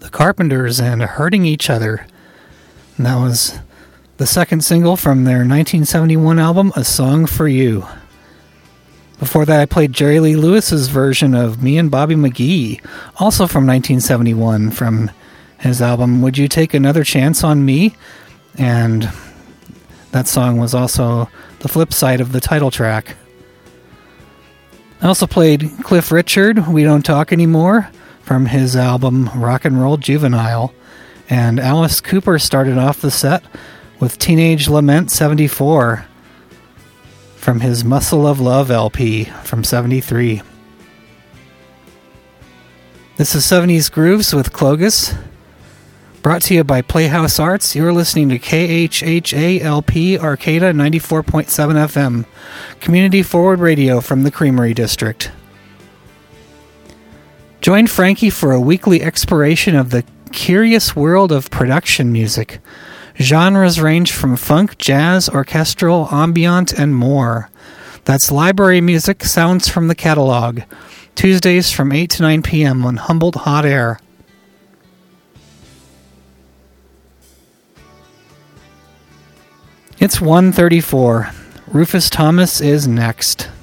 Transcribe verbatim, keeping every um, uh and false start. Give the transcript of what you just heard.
The Carpenters and Hurting Each Other. And that was the second single from their nineteen seventy-one album, A Song for You. Before that, I played Jerry Lee Lewis's version of Me and Bobby McGee, also from nineteen seventy-one, from his album Would You Take Another Chance on Me? And that song was also the flip side of the title track. I also played Cliff Richard, We Don't Talk Anymore, from his album Rock and Roll Juvenile. And Alice Cooper started off the set with Teenage Lament seventy-four from his Muscle of Love L P from seventy-three. This is seventies Grooves with Clogus, brought to you by Playhouse Arts. You're listening to K H H A L P Arcata ninety-four point seven F M, community forward radio from the Creamery District. Join Frankie for a weekly exploration of the curious world of production music. Genres range from funk, jazz, orchestral, ambient, and more. That's library music, sounds from the catalog. Tuesdays from eight to nine p.m. on Humboldt Hot Air. It's one thirty-four. Rufus Thomas is next.